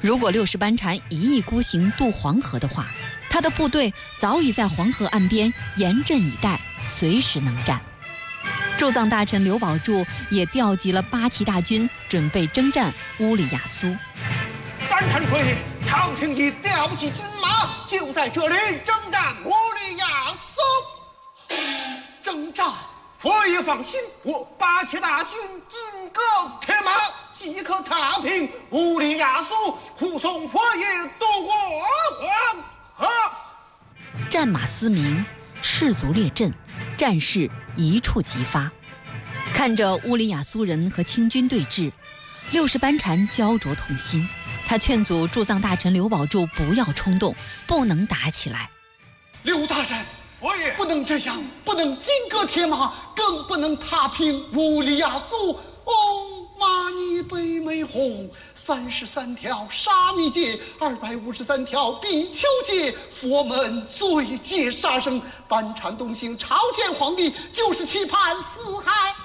如果六世班禅一意孤行渡黄河的话，他的部队早已在黄河岸边严阵以待，随时能战。驻藏大臣刘宝柱也调集了8旗大军，准备征战乌里雅苏。 班禅奎，朝廷已调集军马，就在这里征战乌里雅苏。征战，佛爷放心，我8旗大军金戈铁马，即可踏平乌里雅苏，护送佛爷渡过黄河。 战马嘶鸣，士卒列阵，战事一触即发。看着乌里雅苏人和清军对峙，六世班禅焦灼痛心。他劝阻驻藏大臣刘宝柱不要冲动，不能打起来。 刘大人，佛爷不能这样，不能金戈铁马，更不能踏平乌里雅苏。哦，玛尼贝美红，33条沙弥戒，253条比丘戒，佛门罪戒杀生。班禅东行朝见皇帝，就是期盼四海